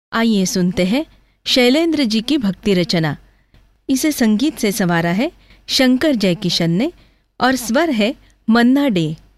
आइए सुनते हैं शैलेंद्र जी की भक्ति रचना। इसे संगीत से संवारा है शंकर जयकिशन ने और स्वर है मन्ना डे।